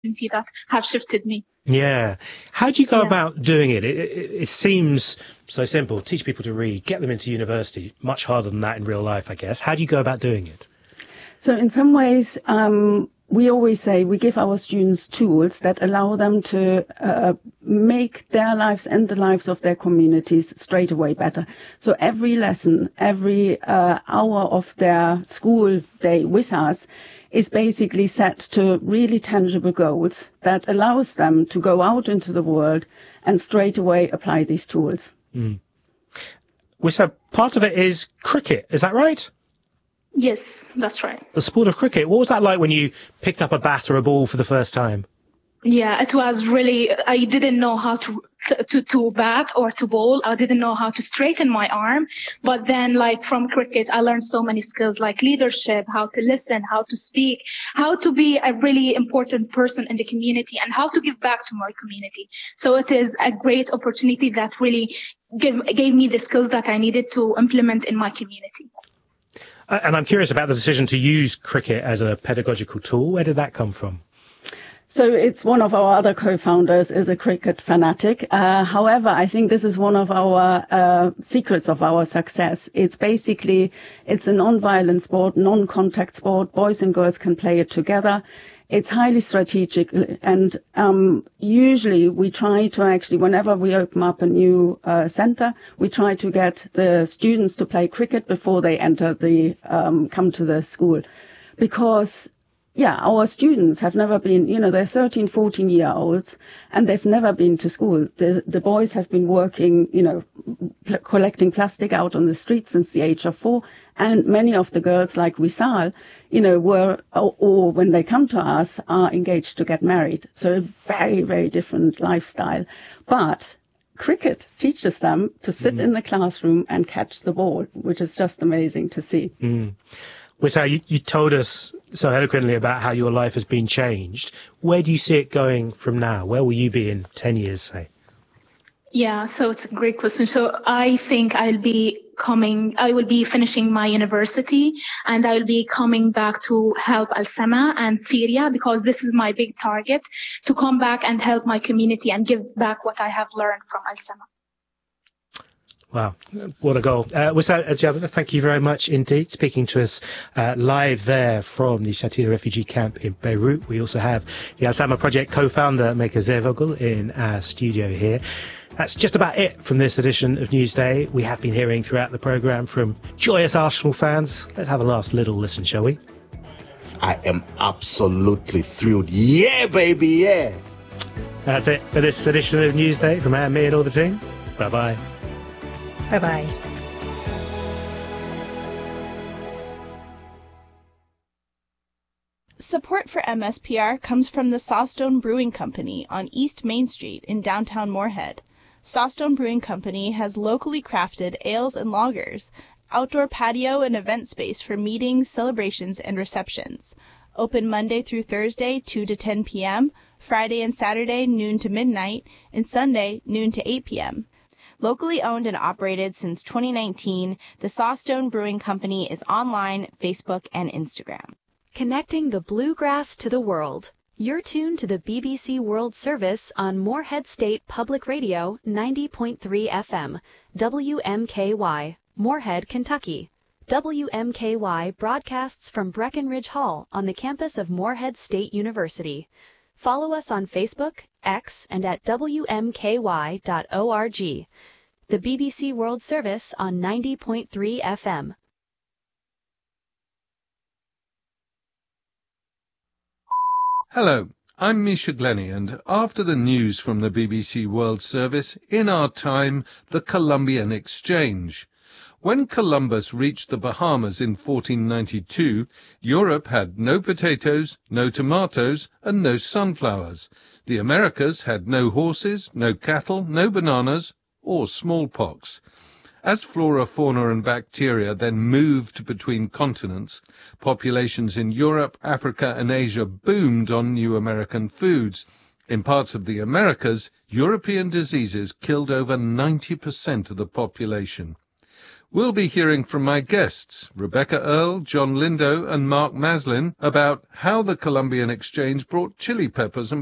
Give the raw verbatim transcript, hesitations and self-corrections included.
that have shifted me. Yeah. How do you go Yeah. about doing it? It, it? it seems so simple. Teach people to read, get them into university. Much harder than that in real life, I guess. How do you go about doing it? So in some ways, um, we always say we give our students tools that allow them to uh, make their lives and the lives of their communities straight away better. So every lesson, every uh, hour of their school day with us is basically set to really tangible goals that allows them to go out into the world and straight away apply these tools. Mm. Well, so part of it is cricket, is that right? Yes, that's right. The sport of cricket. What was that like when you picked up a bat or a ball for the first time? Yeah, it was really, I didn't know how to, to, to bat or to bowl. I didn't know how to straighten my arm. But then, like, from cricket, I learned so many skills like leadership, how to listen, how to speak, how to be a really important person in the community, and how to give back to my community. So it is a great opportunity that really give, gave me the skills that I needed to implement in my community. And I'm curious about the decision to use cricket as a pedagogical tool. Where did that come from? So it's one of our other co-founders is a cricket fanatic. Uh, however, I think this is one of our uh, secrets of our success. It's basically, it's a non-violent sport, non-contact sport. Boys and girls can play it together. It's highly strategic, and um, usually we try to actually, whenever we open up a new uh, center, we try to get the students to play cricket before they enter the, um, come to the school. Because yeah, our students have never been, you know, they're thirteen, fourteen year olds and they've never been to school. The, the boys have been working, you know, pl- collecting plastic out on the streets since the age of four. And many of the girls, like Wisal, you know, were, or, or when they come to us, are engaged to get married. So a very, very different lifestyle. But cricket teaches them to sit mm. in the classroom and catch the ball, which is just amazing to see. Mm. Wisal, you, you told us so eloquently about how your life has been changed. Where do you see it going from now? Where will you be in ten years, say? Yeah, so it's a great question. So I think I'll be coming, I will be finishing my university, and I'll be coming back to help Al-Sama and Syria, because this is my big target, to come back and help my community and give back what I have learned from Al-Sama. Wow, what a goal. Uh, Wisal Jabala, thank you very much indeed. Speaking to us uh, live there from the Shatila refugee camp in Beirut. We also have the Al-Sama Project co-founder, Meike Zervogel, in our studio here. That's just about it from this edition of Newsday. We have been hearing throughout the programme from joyous Arsenal fans. Let's have a last little listen, shall we? I am absolutely thrilled. Yeah, baby, yeah. That's it for this edition of Newsday from Anne, me and all the team. Bye-bye. Bye-bye. Support for M S P R comes from the Sawstone Brewing Company on East Main Street in downtown Moorhead. Sawstone Brewing Company has locally crafted ales and lagers, outdoor patio and event space for meetings, celebrations, and receptions. Open Monday through Thursday, two to ten p.m., Friday and Saturday, noon to midnight, and Sunday, noon to eight p.m. Locally owned and operated since twenty nineteen, the Sawstone Brewing Company is online, Facebook, and Instagram. Connecting the bluegrass to the world. You're tuned to the B B C World Service on Moorhead State Public Radio ninety point three F M, W M K Y, Moorhead, Kentucky. W M K Y broadcasts from Breckenridge Hall on the campus of Moorhead State University. Follow us on Facebook, X, and at W M K Y dot org. The B B C World Service on ninety point three F M. Hello, I'm Misha Glennie, and after the news from the B B C World Service, in our time, the Columbian Exchange. When Columbus reached the Bahamas in fourteen ninety-two, Europe had no potatoes, no tomatoes, and no sunflowers. The Americas had no horses, no cattle, no bananas, or smallpox. As flora, fauna, and bacteria then moved between continents, populations in Europe, Africa, and Asia boomed on new American foods. In parts of the Americas, European diseases killed over ninety percent of the population. We'll be hearing from my guests, Rebecca Earle, John Lindo and Mark Maslin, about how the Columbian Exchange brought chili peppers and